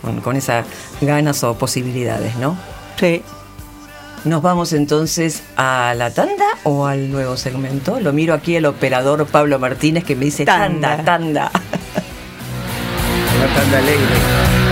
con esas ganas o posibilidades, ¿no? Sí. ¿Nos vamos entonces a la tanda o al nuevo segmento? Lo miro aquí el operador Pablo Martínez que me dice tanda. Una tanda alegre.